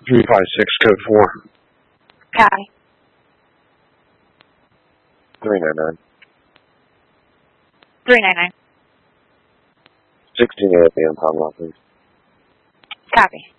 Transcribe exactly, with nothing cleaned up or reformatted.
three five six, code four. Copy. three nine nine. three nine nine. sixteen A P M, Commonwealth, please. Copy.